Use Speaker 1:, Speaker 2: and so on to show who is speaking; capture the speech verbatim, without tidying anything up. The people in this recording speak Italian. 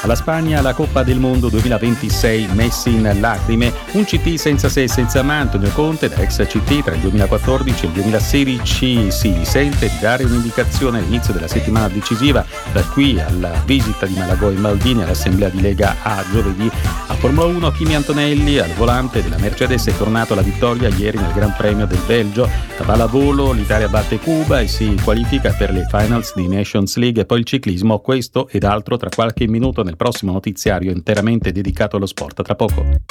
Speaker 1: Alla Spagna la Coppa del Mondo duemilaventisei, Messi in lacrime, un C T senza se e senza ma. Antonio Conte, da ex C T tra il duemilaquattordici e il duemilasedici, si sente di dare un'indicazione all'inizio della settimana decisiva, da qui alla visita di Malagò e Maldini all'assemblea di Lega A giovedì. A Formula uno, Kimi Antonelli al volante della Mercedes è tornato alla vittoria ieri nel Gran Premio del Belgio. A pallavolo l'Italia batte Cuba e si qualifica per le finals di Nations League. E poi il ciclismo, questo ed altro tra qualche minuto nel prossimo notiziario interamente dedicato allo sport. Tra poco.